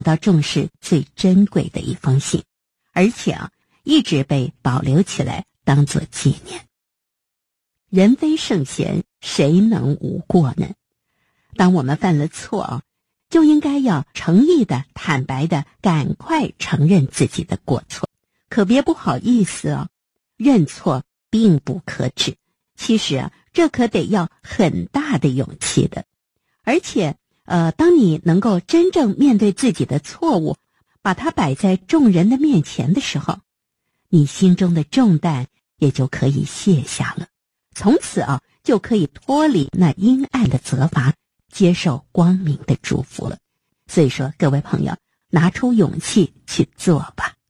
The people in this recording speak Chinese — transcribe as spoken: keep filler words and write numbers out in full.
到重视最珍贵的一封信，而且啊，一直被保留起来当作纪念。人非圣贤，谁能无过呢？当我们犯了错啊，就应该要诚意的、坦白的，赶快承认自己的过错，可别不好意思哦。认错并不可耻，其实啊，这可得要很大的勇气的。而且，呃，当你能够真正面对自己的错误，把它摆在众人的面前的时候，你心中的重担也就可以卸下了。从此啊，就可以脱离那阴暗的责罚，接受光明的祝福了。所以说，各位朋友，拿出勇气去做吧。